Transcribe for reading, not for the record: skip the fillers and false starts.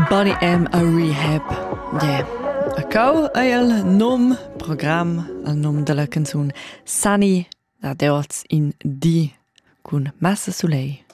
Bonnie M. a Rehab. Yeah. A cau è il nom program, il nom della canzun Sunny da Deoz in D con Massa Soleil.